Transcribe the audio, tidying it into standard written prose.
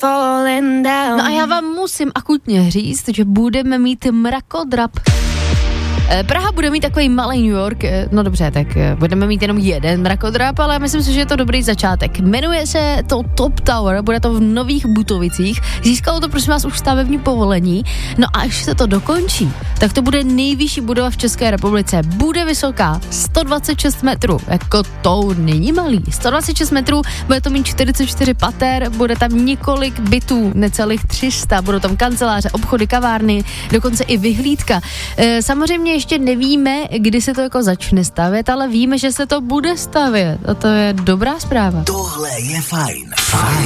No a já vám musím akutně říct, že budeme mít mrakodrap. Praha bude mít takový malý New York, no dobře, tak budeme mít jenom jeden mrakodrap, ale myslím si, že je to dobrý začátek. Jmenuje se to Top Tower, bude to v Nových Butovicích, získalo to prosím vás už stavební povolení, no a až se to dokončí, tak to bude nejvyšší budova v České republice, bude vysoká 126 metrů, jako to není malý, 126 metrů, bude to mít 44 pater, bude tam několik bytů, necelých 300, budou tam kanceláře, obchody, kavárny, dokonce i vyhlídka. Samozřejmě ještě nevíme, kdy se to jako začne stavět, ale víme, že se to bude stavět a to je dobrá zpráva. Tohle je fajn.